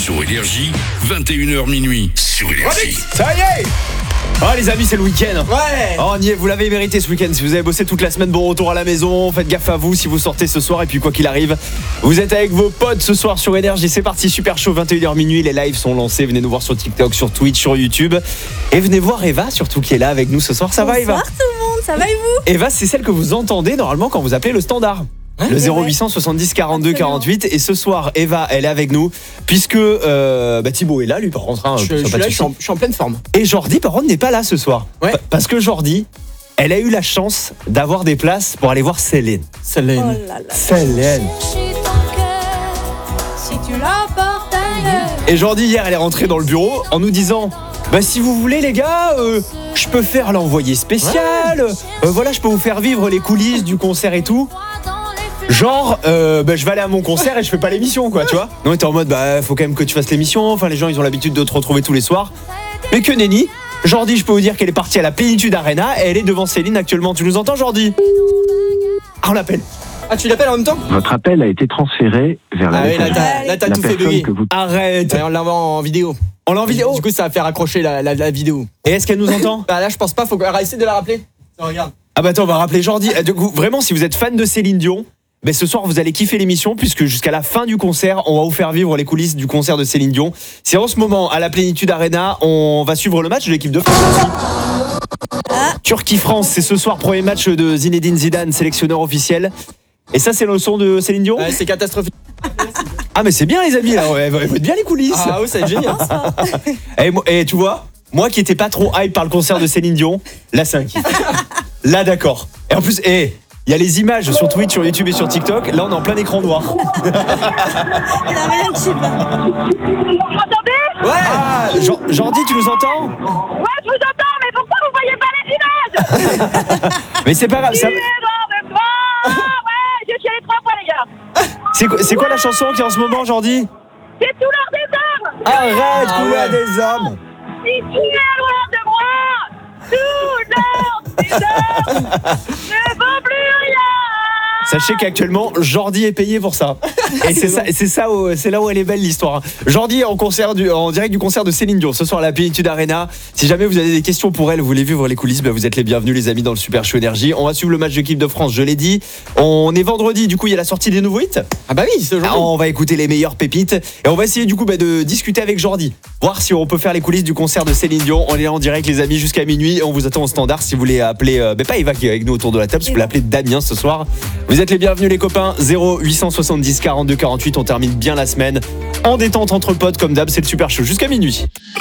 sur Énergie, 21h minuit sur Énergie. Ça y est. Oh les amis, c'est le week-end. Ouais. Oh, on y est, vous l'avez mérité ce week-end. Si vous avez bossé toute la semaine, bon retour à la maison. Faites gaffe à vous si vous sortez ce soir. Et puis quoi qu'il arrive, vous êtes avec vos potes ce soir sur Énergie. C'est parti, super chaud, 21h minuit. Les lives sont lancés. Venez nous voir sur TikTok, sur Twitch, sur YouTube. Et venez voir Eva, surtout qui est là avec nous ce soir. Ça va Eva? Bonsoir tout le monde, ça va et vous? Eva, c'est celle que vous entendez normalement quand vous appelez le standard. Le 0800 70 42 48. Et ce soir, Eva, elle est avec nous puisque Thibaut est là, lui par contre. Je suis en pleine forme. Et Jordi, par contre, n'est pas là ce soir. Ouais. Parce que Jordi, elle a eu la chance d'avoir des places pour aller voir Céline. Céline. Oh là là. Céline. Si tu l'apportes ailleurs. Et Jordi, hier, elle est rentrée dans le bureau en nous disant si vous voulez, les gars, je peux faire l'envoyé spécial. Voilà, je peux vous faire vivre les coulisses du concert et tout. Genre, je vais aller à mon concert et je fais pas l'émission, quoi, tu vois. Non, on était en mode, faut quand même que tu fasses l'émission. Enfin, les gens, ils ont l'habitude de te retrouver tous les soirs. Mais que nenni. Jordi, je peux vous dire qu'elle est partie à la Plénitude Arena et elle est devant Céline actuellement. Tu nous entends, Jordi? Ah, on l'appelle. Ah, tu l'appelles en même temps? Votre appel a été transféré vers la Ah oui, messagerie. là t'as La tout fait personne bugger. que vous- Arrête. Ouais, on l'envoie en vidéo. On l'a en vidéo. Du coup, ça va faire accrocher la vidéo. Et est-ce qu'elle nous entend? Bah là, je pense pas, faut essayer de la rappeler. Tiens, regarde. Ah attends, on va rappeler Jordi. Du coup, vraiment, si vous êtes fan de Céline Dion, ce soir vous allez kiffer l'émission puisque jusqu'à la fin du concert, on va vous faire vivre les coulisses du concert de Céline Dion. C'est en ce moment à la Plénitude Arena, on va suivre le match de l'équipe de France aussi. Turquie-France, c'est ce soir, premier match de Zinedine Zidane, sélectionneur officiel. Et ça, c'est le son de Céline Dion? Ouais, c'est catastrophique. Ah mais c'est bien les amis, là, ouais, vous faites bien les coulisses. Ah oui, ça va être génial. Et tu vois, moi qui étais pas trop hype par le concert de Céline Dion, là c'est un kiff. Là d'accord. Et en plus, il y a les images sur Twitch, sur YouTube et sur TikTok. Là on est en plein écran noir. Il a rien qui va. Vous m'entendez? Ouais. Ah, Jordi, tu nous entends? Ouais, je vous entends, mais pourquoi vous voyez pas les images? Mais c'est pas grave. Ça... Il est dans le bras. Ouais, je suis allé 3 fois, les gars. C'est quoi la chanson qui est en ce moment, Jordi? C'est tout l'heure des hommes. Arrête, Ah couleur ouais. des hommes. Si tu es loin de moi, tout l'heure des hommes ne vaut plus rien. Sachez qu'actuellement, Jordi est payé pour ça. Et c'est là où elle est belle l'histoire. Jordi en direct du concert de Céline Dion ce soir à la Plénitude Arena. Si jamais vous avez des questions pour elle, vous voulez vivre les coulisses, vous êtes les bienvenus les amis dans le Super Show Énergie. On va suivre le match de l'équipe de France, je l'ai dit. On est vendredi, du coup il y a la sortie des nouveaux hits. Ah bah oui, c'est aujourd'hui. On va écouter les meilleures pépites et on va essayer du coup de discuter avec Jordi, voir si on peut faire les coulisses du concert de Céline Dion. On est là en direct les amis jusqu'à minuit. On vous attend au standard si vous voulez appeler pas Eva qui est avec nous autour de la table, si vous voulez appeler Damien ce soir. Vous êtes les bienvenus les copains. 0870 42 48. On termine bien la semaine en détente entre potes comme d'hab. C'est le Super Show jusqu'à minuit.